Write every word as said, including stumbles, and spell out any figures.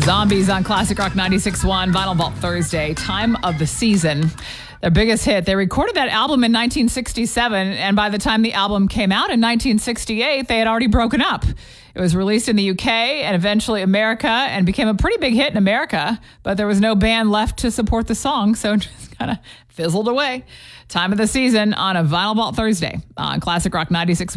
Zombies on Classic Rock ninety-six point one, Vinyl Vault Thursday, time of the season. Their biggest hit. They recorded that album in nineteen sixty-seven, and by the time the album came out in nineteen sixty-eight, they had already broken up. It was released in the U K and eventually America and became a pretty big hit in America, but there was no band left to support the song, so it just kind of fizzled away. Time of the season on a Vinyl Vault Thursday on Classic Rock ninety-six point one.